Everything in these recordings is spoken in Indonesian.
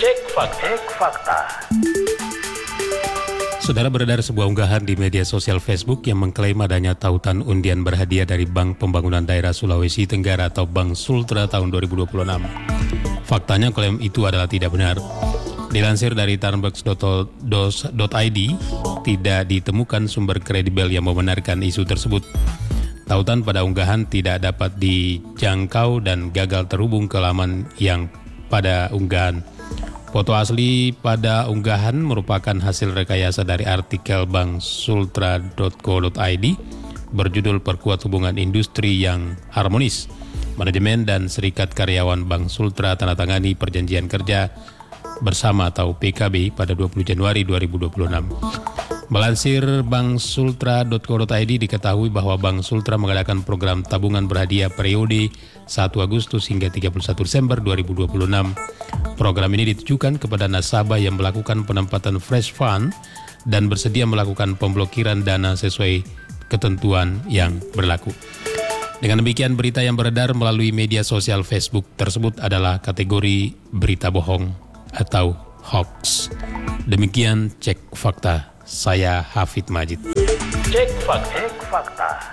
Cek Fakta. Saudara, beredar sebuah unggahan di media sosial Facebook yang mengklaim adanya tautan undian berhadiah dari Bank Pembangunan Daerah Sulawesi Tenggara atau Bank Sultra tahun 2026. Faktanya klaim itu adalah tidak benar. Dilansir dari tarnbergs.id, tidak ditemukan sumber kredibel yang membenarkan isu tersebut. Tautan pada unggahan tidak dapat dijangkau dan gagal terhubung ke laman yang pada unggahan. Foto asli pada unggahan merupakan hasil rekayasa dari artikel banksultra.co.id berjudul Perkuat Hubungan Industri yang Harmonis. Manajemen dan Serikat Karyawan Bank Sultra tandatangani perjanjian kerja bersama atau PKB pada 20 Januari 2026. Melansir banksultra.co.id diketahui bahwa Bank Sultra mengadakan program tabungan berhadiah periode 1 Agustus hingga 31 Desember 2026. Program ini ditujukan kepada nasabah yang melakukan penempatan fresh fund dan bersedia melakukan pemblokiran dana sesuai ketentuan yang berlaku. Dengan demikian, berita yang beredar melalui media sosial Facebook tersebut adalah kategori berita bohong atau hoax. Demikian Cek Fakta. Saya Hafid Majid. Cek Fakta.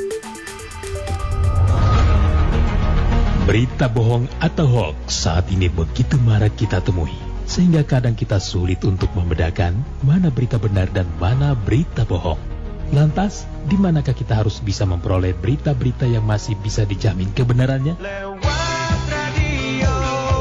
Berita bohong atau hoax saat ini begitu marak kita temui, sehingga kadang kita sulit untuk membedakan mana berita benar dan mana berita bohong. Lantas, di manakah kita harus bisa memperoleh berita-berita yang masih bisa dijamin kebenarannya? Lewat radio.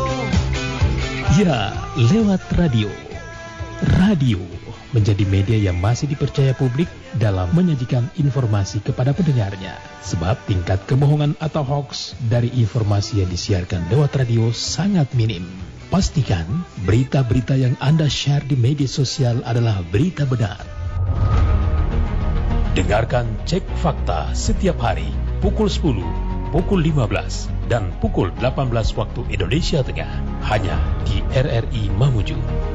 Ya, lewat radio. Radio menjadi media yang masih dipercaya publik dalam menyajikan informasi kepada pendengarnya. Sebab tingkat kebohongan atau hoax dari informasi yang disiarkan lewat radio sangat minim. Pastikan berita-berita yang Anda share di media sosial adalah berita benar. Dengarkan Cek Fakta setiap hari pukul 10, pukul 15, dan pukul 18 waktu Indonesia Tengah. Hanya di RRI Mamuju.